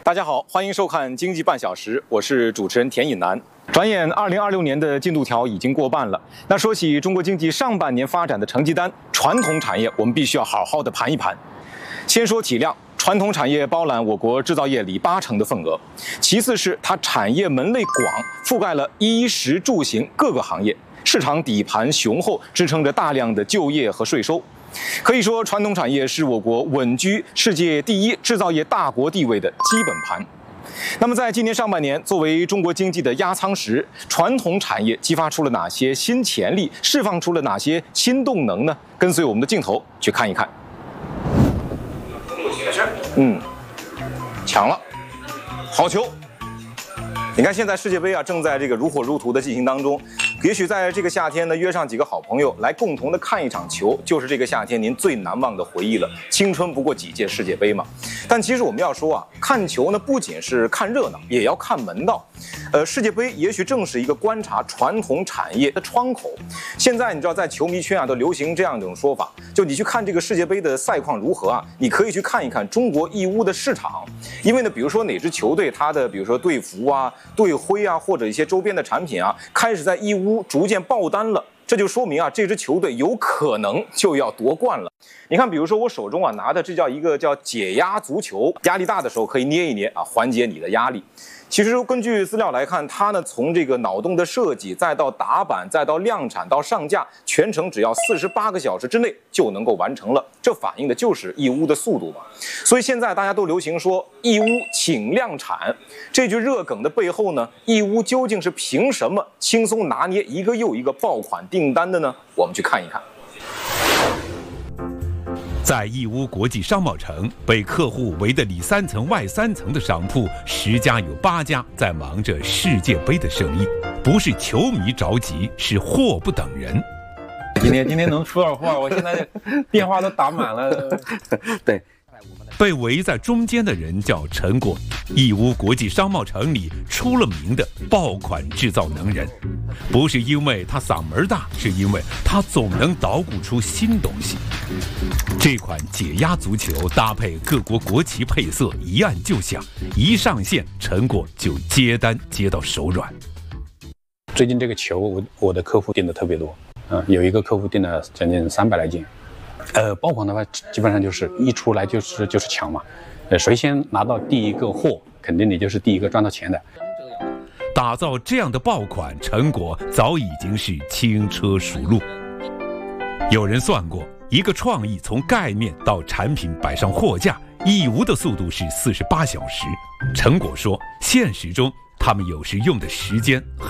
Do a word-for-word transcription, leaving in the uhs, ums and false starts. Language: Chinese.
大家好，欢迎收看《经济半小时》，我是主持人田颖南。转眼二零二六年的进度条已经过半了。那说起中国经济上半年发展的成绩单，传统产业我们必须要好好的盘一盘。先说体量，传统产业包揽我国制造业里八成的份额，其次是它产业门类广，覆盖了衣食住行各个行业，市场底盘雄厚，支撑着大量的就业和税收。可以说，传统产业是我国稳居世界第一制造业大国地位的基本盘。那么，在今年上半年，作为中国经济的压舱石，传统产业激发出了哪些新潜力，释放出了哪些新动能呢？跟随我们的镜头去看一看。嗯，抢了，好球！你看，现在世界杯啊，正在这个如火如荼的进行当中。也许在这个夏天呢，约上几个好朋友来共同的看一场球，就是这个夏天您最难忘的回忆了。青春不过几届世界杯嘛。但其实我们要说啊，看球呢不仅是看热闹，也要看门道。呃，世界杯也许正是一个观察传统产业的窗口。现在你知道，在球迷圈啊，都流行这样一种说法，就你去看这个世界杯的赛况如何啊，你可以去看一看中国义乌的市场，因为呢，比如说哪支球队它的比如说队服啊、队徽啊，或者一些周边的产品啊，开始在义乌逐渐爆单了，这就说明啊，这支球队有可能就要夺冠了。你看，比如说我手中啊拿的这叫一个叫解压足球，压力大的时候可以捏一捏啊，缓解你的压力。其实根据资料来看，它呢从这个脑洞的设计，再到打板，再到量产到上架，全程只要四十八个小时之内就能够完成了。这反映的就是义乌的速度嘛。所以现在大家都流行说义乌请量产，这句热梗的背后呢，义乌究竟是凭什么轻松拿捏一个又一个爆款订单的呢？我们去看一看。 在义乌国际商贸城，被客户围得里三层外三层的商铺，十家有八家在忙着世界杯的生意。不是球迷着急，是货不等人。 今天今天能出点货，我现在电话都打满了。 对， 被围在中间的人叫陈果，义乌国际商贸城里出了名的爆款制造能人。不是因为他嗓门大，是因为他总能捣鼓出新东西。这款解压足球搭配各国国旗配色，一按就响，一上线陈果就接单接到手软。 最近这个球，我我的客户订的特别多，嗯、呃，有一个客户订了将近三百来件。呃，爆款的话，基本上就是一出来就是就是抢嘛，呃，谁先拿到第一个货，肯定你就是第一个赚到钱的。 打造这样的爆款成果，早已经是轻车熟路。有人算过，一个创意从概念到产品摆上货架，义乌的速度是四十八小时。陈果说，现实中他们有时用的时间